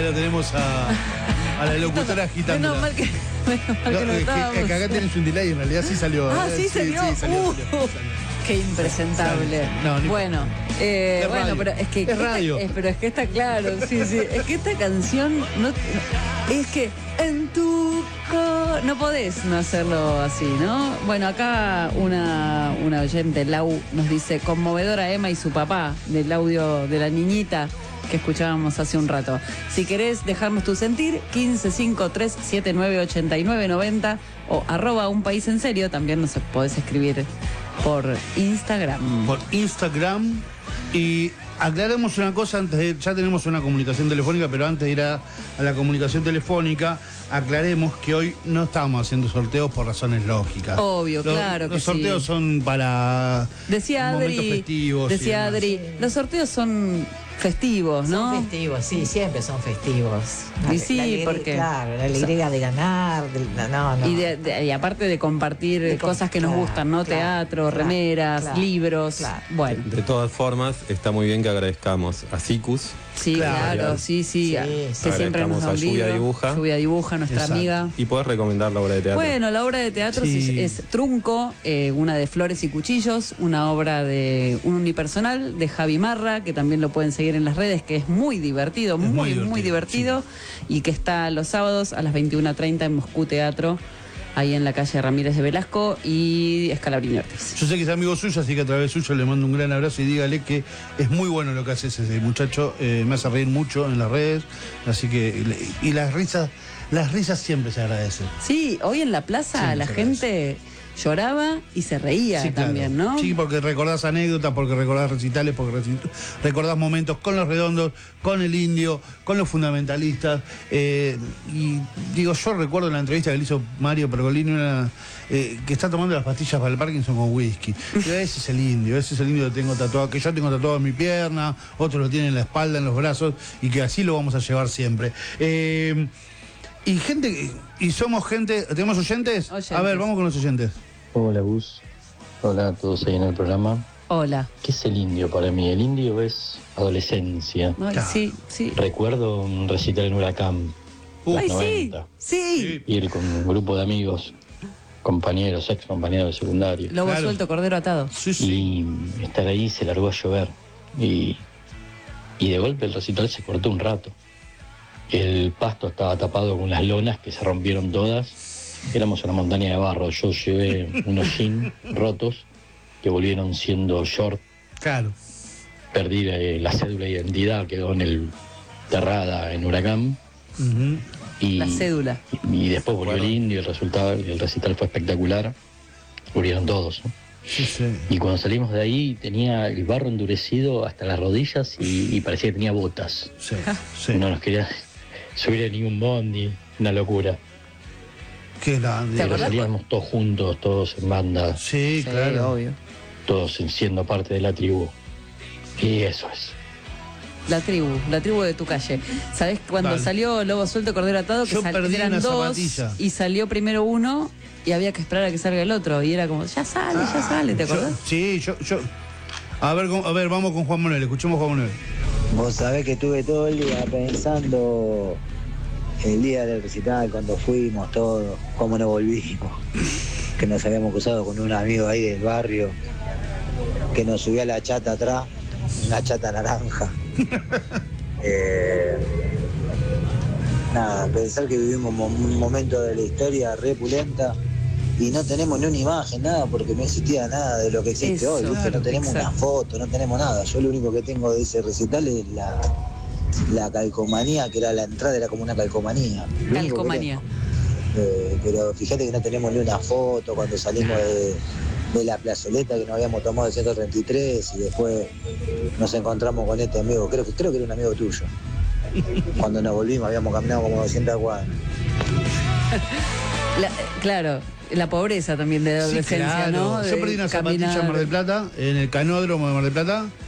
la tenemos a la locutora agitando. Menos mal que no estábamos. Que acá tenés un delay, en realidad sí salió. ¿Sí salió? Sí, salió. Qué impresentable. No, bueno, radio. pero es que es radio. Pero es que está claro, sí. Es que esta canción es que en tu no podés no hacerlo así, ¿no? Bueno, acá una oyente, Lau, nos dice: conmovedora Emma y su papá, del audio de la niñita que escuchábamos hace un rato. Si querés dejarnos tu sentir, 1553798990 o @un país en serio, también nos podés escribir por Instagram. Por Instagram. Y aclaremos una cosa antes de... Ya tenemos una comunicación telefónica, pero antes de ir a la comunicación telefónica, aclaremos que hoy no estamos haciendo sorteos por razones lógicas. Obvio, claro que sí. Los sorteos son para momentos festivos. Decía Adri, los sorteos son festivos, ¿no? Son festivos, sí, siempre son festivos. Y sí, porque... Claro, la alegría de ganar, no. Y aparte de compartir cosas que nos gustan, ¿no? Teatro, remeras, libros. Bueno. De todas formas, está muy bien que agradezcamos a Sicus. Sí, claro, sí. Que siempre nos da un libro. Lluvia Dibuja, nuestra amiga. Y podés recomendar la obra de teatro. Bueno, la obra de teatro es Trunco, una de Flores y Cuchillos, una obra de un unipersonal de Javi Marra, que también lo pueden seguir en las redes, que es muy divertido, muy divertido, y que está los sábados a las 21:30 en Moscú Teatro, ahí en la calle Ramírez de Velasco y Scalabrini Ortiz. Yo sé que es amigo suyo, así que a través suyo le mando un gran abrazo y dígale que es muy bueno lo que hace ese muchacho, me hace reír mucho en las redes, así que... Y las risas siempre se agradecen. Sí, hoy en la plaza siempre la gente lloraba y se reía también, claro, ¿no? Sí, porque recordás anécdotas, porque recordás recitales, porque recordás momentos con los Redondos, con el Indio, con los fundamentalistas. Y digo, yo recuerdo la entrevista que le hizo Mario Pergolini, que está tomando las pastillas para el Parkinson con whisky. Digo, ese es el Indio que tengo tatuado, que yo tengo tatuado en mi pierna, otros lo tienen en la espalda, en los brazos, y que así lo vamos a llevar siempre. Y somos gente, ¿tenemos oyentes? A ver, vamos con los oyentes. Hola Gus, hola a todos ahí en el programa. Hola. ¿Qué es el Indio para mí? El Indio es adolescencia. Ay, sí. Recuerdo un recital en Huracán, los 90. Sí. Ir con un grupo de amigos, compañeros, ex compañeros de secundario. Lobo suelto, cordero atado. Y estar ahí se largó a llover. Y de golpe el recital se cortó un rato. El pasto estaba tapado con unas lonas que se rompieron todas. Éramos una montaña de barro. Yo llevé unos jeans rotos que volvieron siendo short. Claro. Perdí la cédula de identidad, quedó enterrada en Huracán. La cédula. Y después volvió el Indio, el recital fue espectacular. Murieron todos, ¿no? Sí. Y cuando salimos de ahí tenía el barro endurecido hasta las rodillas y parecía que tenía botas. Sí. No nos quería subir a ningún bondi, una locura. Qué grande. Pero salíamos todos juntos, todos en banda. Sí, claro. Obvio. Todos siendo parte de la tribu. Y eso es. La tribu de tu calle. ¿Sabés cuando salió Lobo Suelto, Cordero Atado? Que eran dos zapatilla. Y salió primero uno y había que esperar a que salga el otro. Y era como, ya sale, ¿te acordás? Yo. A ver, vamos con Juan Manuel, escuchemos a Juan Manuel. Vos sabés que estuve todo el día pensando el día del recital, cuando fuimos todos, cómo no volvimos, que nos habíamos cruzado con un amigo ahí del barrio, que nos subía la chata atrás, una chata naranja. Nada, pensar que vivimos un momento de la historia re pulenta y no tenemos ni una imagen, nada, porque no existía nada de lo que existe hoy, ¿viste? No tenemos una foto, no tenemos nada. Yo lo único que tengo de ese recital es la calcomanía, que era la entrada, era como una calcomanía. Calcomanía. Pero fíjate que no tenemos ni una foto cuando salimos de la plazoleta que nos habíamos tomado de 133 y después nos encontramos con este amigo, creo que era un amigo tuyo. Cuando nos volvimos habíamos caminado como 200 cuadras. Claro, la pobreza también de la adolescencia, claro. ¿no? Yo perdí una zapatilla en Mar del Plata, en el canódromo de Mar del Plata.